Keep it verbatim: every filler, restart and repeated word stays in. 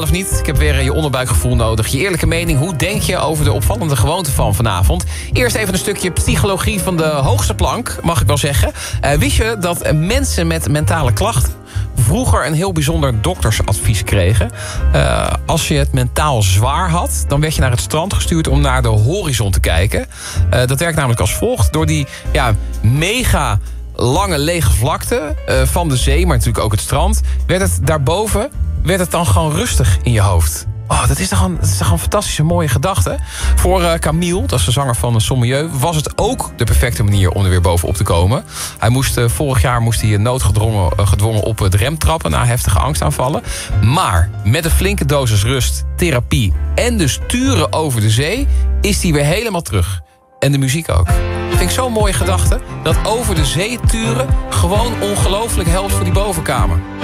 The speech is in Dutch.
Of niet? Ik heb weer je onderbuikgevoel nodig. Je eerlijke mening, hoe denk je over de opvallende gewoonte van vanavond? Eerst even een stukje psychologie van de hoogste plank, mag ik wel zeggen. Uh, wist je dat mensen met mentale klachten vroeger een heel bijzonder doktersadvies kregen? Uh, als je het mentaal zwaar had, dan werd je naar het strand gestuurd om naar de horizon te kijken. Uh, dat werkt namelijk als volgt. Door die ja, mega lange lege vlakte uh, van de zee, maar natuurlijk ook het strand, werd het daarboven werd het dan gewoon rustig in je hoofd. Oh, dat is toch een, dat is toch een fantastische mooie gedachte. Voor uh, Camille, dat is de zanger van Sommieu, was het ook de perfecte manier om er weer bovenop te komen. Hij moest, uh, vorig jaar moest hij noodgedwongen uh, gedwongen op het rem trappen na heftige angstaanvallen. Maar met een flinke dosis rust, therapie en dus turen over de zee is hij weer helemaal terug. En de muziek ook. Vind ik zo'n mooie gedachte. Dat over de zee turen gewoon ongelooflijk helpt voor die bovenkamer.